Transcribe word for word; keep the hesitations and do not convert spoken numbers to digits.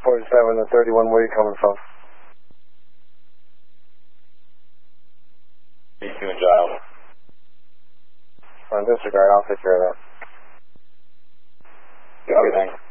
forty-seven to thirty-one, where are you coming from? B two and Giles. On disregard, I'll take care of that. Okay, thanks.